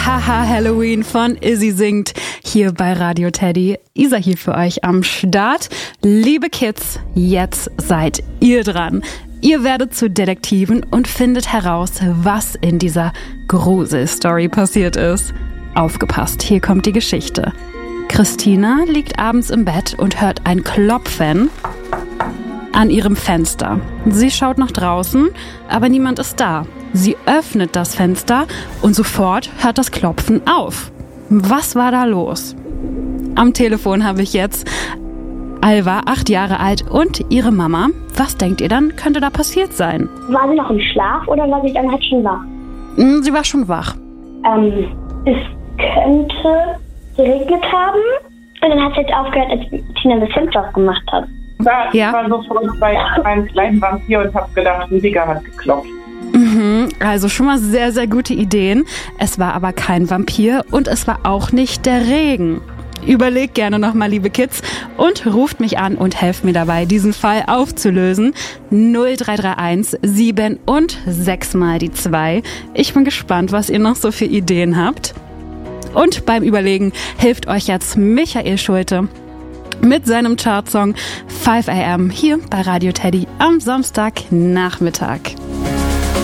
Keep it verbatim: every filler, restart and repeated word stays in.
Haha Halloween von Izzy singt hier bei Radio Teddy. Isa hier für euch am Start. Liebe Kids, jetzt seid ihr dran. Ihr werdet zu Detektiven und findet heraus, was in dieser Gruselstory passiert ist. Aufgepasst, hier kommt die Geschichte. Christina liegt abends im Bett und hört ein Klopfen an ihrem Fenster. Sie schaut nach draußen, aber niemand ist da. Sie öffnet das Fenster und sofort hört das Klopfen auf. Was war da los? Am Telefon habe ich jetzt Alva, acht Jahre alt, und ihre Mama. Was denkt ihr dann, könnte da passiert sein? War sie noch im Schlaf oder war sie dann halt schon wach? Sie war schon wach. Ähm, es könnte geregnet haben. Und dann hat es jetzt aufgehört, als Tina das Fenster aufgemacht hat. Da Ja. war sofort bei einem kleinen Vampir und habe gedacht, ein Digger hat geklopft. Mhm, also schon mal sehr, sehr gute Ideen. Es war aber kein Vampir und es war auch nicht der Regen. Überlegt gerne nochmal, liebe Kids, und ruft mich an und helft mir dabei, diesen Fall aufzulösen. null drei drei eins sieben und sechs mal die zwei. Ich bin gespannt, was ihr noch so für Ideen habt. Und beim Überlegen hilft euch jetzt Michael Schulte mit seinem Chartsong five a m hier bei Radio Teddy am Samstagnachmittag.